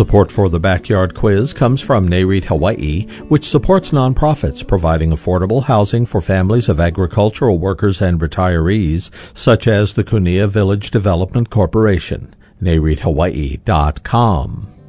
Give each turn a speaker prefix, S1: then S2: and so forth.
S1: Support for the Backyard Quiz comes from NAREIT Hawaii, which supports nonprofits providing affordable housing for families of agricultural workers and retirees, such as the Kunia Village Development Corporation. NAREITHawaii.com.